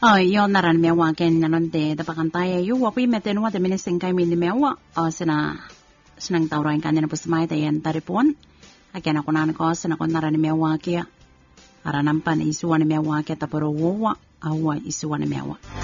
Yo naran mewa ken nanonte tapakan tayo yu wapi meten wa temene singkai mini mewa senang tauran kan na pusmai tayan taripon aken ako nan ko sena ko naran mewa kia aranampan isuan mewa kia taporo wa awa isuan mewa